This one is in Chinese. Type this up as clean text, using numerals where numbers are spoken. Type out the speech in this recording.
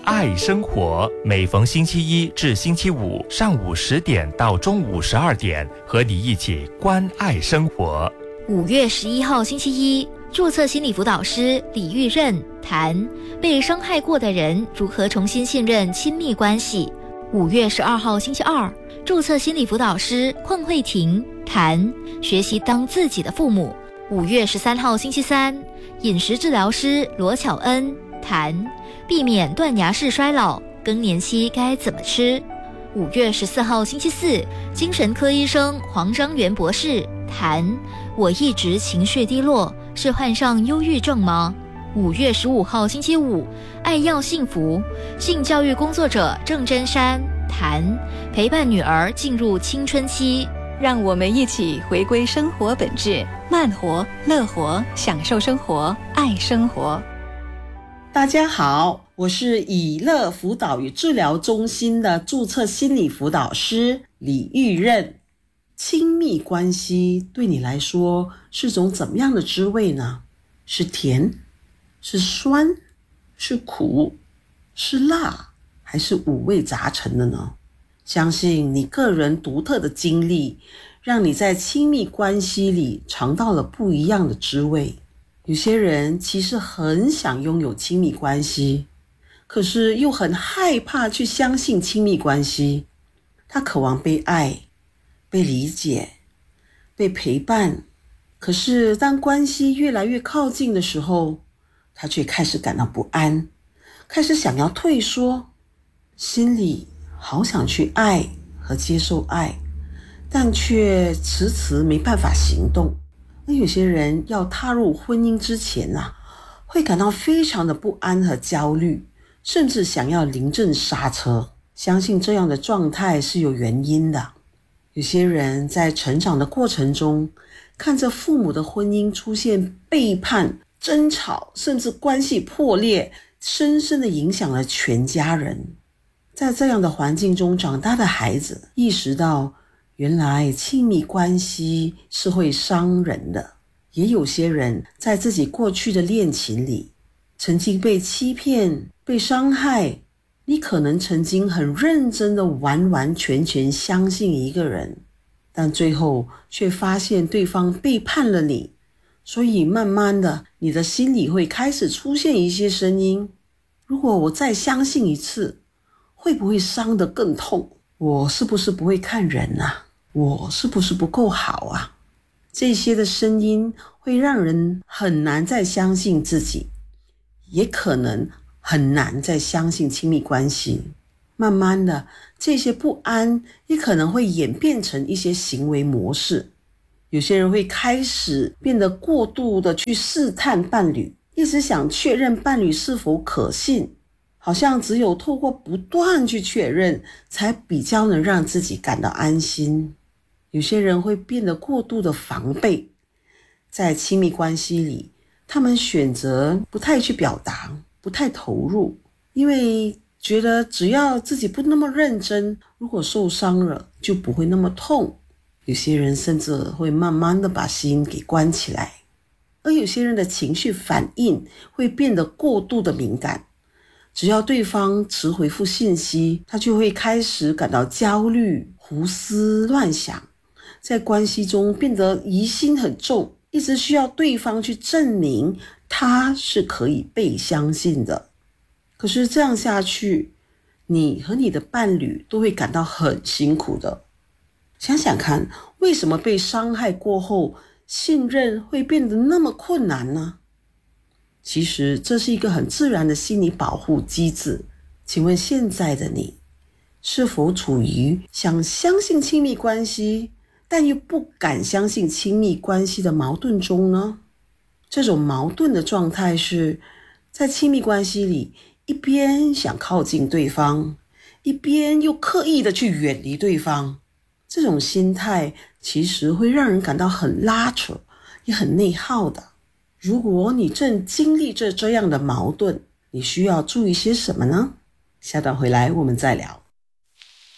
爱生活，每逢星期一至星期五上午10点到中午12点，和你一起关爱生活。 5月11号星期一，注册心理辅导师李玉任谈被伤害过的人如何重新信任亲密关系。5月12号星期二，注册心理辅导师邝慧婷谈学习当自己的父母。5月13号星期三，饮食治疗师罗巧恩谈避免断崖式衰老，更年期该怎么吃。5月14号星期四，精神科医生黄章元博士谈我一直情绪低落，是患上忧郁症吗？5月15号星期五，爱要幸福，性教育工作者郑真山谈陪伴女儿进入青春期。 让我们一起回归生活本质，慢活、乐活，享受生活，爱生活。 大家好，我是以乐辅导与治疗中心的注册心理辅导师李玉任。亲密关系对你来说是种怎么样的滋味呢？是甜，是酸，是苦，是辣，还是五味杂陈的呢？相信你个人独特的经历，让你在亲密关系里尝到了不一样的滋味。有些人其实很想拥有亲密关系，可是又很害怕去相信亲密关系。他渴望被爱，被理解，被陪伴，可是当关系越来越靠近的时候，他却开始感到不安，开始想要退缩，心里好想去爱和接受爱，但却迟迟没办法行动。而有些人要踏入婚姻之前会感到非常的不安和焦虑，甚至想要临阵刹车。相信这样的状态是有原因的。有些人在成长的过程中，看着父母的婚姻出现背叛、争吵，甚至关系破裂，深深的影响了全家人。在这样的环境中长大的孩子，意识到原来亲密关系是会伤人的。也有些人在自己过去的恋情里，曾经被欺骗、被伤害。你可能曾经很认真的完完全全相信一个人，但最后却发现对方背叛了你，所以慢慢的你的心里会开始出现一些声音，如果我再相信一次，会不会伤得更痛？我是不是不会看人啊？我是不是不够好啊？这些的声音会让人很难再相信自己，也可能很难再相信亲密关系。慢慢的，这些不安也可能会演变成一些行为模式。有些人会开始变得过度的去试探伴侣，一直想确认伴侣是否可信，好像只有透过不断去确认，才比较能让自己感到安心。有些人会变得过度的防备，在亲密关系里，他们选择不太去表达，不太投入，因为觉得只要自己不那么认真，如果受伤了就不会那么痛。有些人甚至会慢慢的把心给关起来，而有些人的情绪反应会变得过度的敏感，只要对方迟回复信息，他就会开始感到焦虑，胡思乱想，在关系中变得疑心很重，一直需要对方去证明他是可以被相信的。可是这样下去，你和你的伴侣都会感到很辛苦的。想想看，为什么被伤害过后，信任会变得那么困难呢？其实这是一个很自然的心理保护机制。请问现在的你，是否处于想相信亲密关系，但又不敢相信亲密关系的矛盾中呢？这种矛盾的状态是在亲密关系里，一边想靠近对方，一边又刻意的去远离对方。这种心态其实会让人感到很拉扯，也很内耗的。如果你正经历着这样的矛盾，你需要注意些什么呢？下段回来我们再聊。